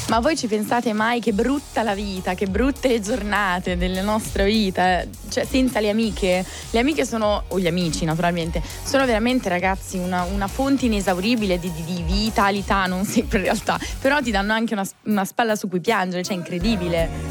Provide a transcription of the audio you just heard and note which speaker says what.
Speaker 1: Ma voi ci pensate mai che brutta la vita, che brutte le giornate della nostra vita, cioè senza le amiche? Le amiche sono, o gli amici naturalmente, sono veramente, ragazzi, una fonte inesauribile di vitalità, non sempre in realtà, però ti danno anche una spalla su cui piangere, cioè incredibile.